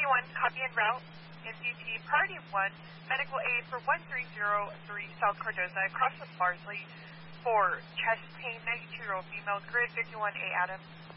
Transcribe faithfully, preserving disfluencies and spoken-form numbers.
one, copy and route. N D T Priority one, medical aid for one three zero three South Cardoza, across with Barsley for chest pain, ninety-two-year-old female, grid fifty-one A Adams.